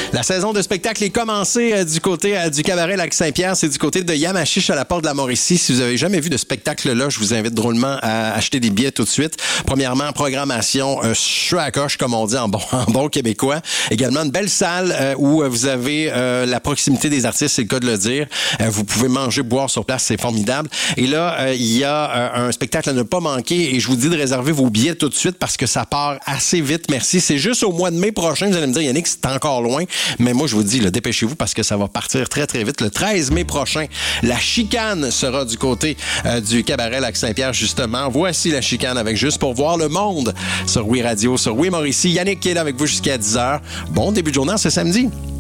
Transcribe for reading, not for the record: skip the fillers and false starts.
La saison de spectacle est commencée du côté du cabaret Lac-Saint-Pierre. C'est du côté de Yamachiche à la porte de la Mauricie. Si vous avez jamais vu de spectacle là, je vous invite drôlement à acheter des billets tout de suite. Premièrement, programmation cheveux à coche, comme on dit en bon québécois. Également, une belle salle où vous avez la proximité des artistes, c'est le cas de le dire. Vous pouvez manger, boire sur place, c'est formidable. Et là, il y a un spectacle à ne pas manquer et je vous dis de réserver vos billets tout de suite parce que ça part assez vite. Merci. C'est juste au mois de mai prochain. Vous allez me dire, Yannick, c'est encore loin. Mais moi, je vous dis, là, dépêchez-vous parce que ça va partir très, très vite. Le 13 mai prochain, la chicane sera du côté du cabaret Lac-Saint-Pierre, justement. Voici la chicane avec Juste pour voir le monde sur Oui Radio, sur Oui Mauricie. Yannick qui est là avec vous jusqu'à 10h. Bon début de journée ce samedi.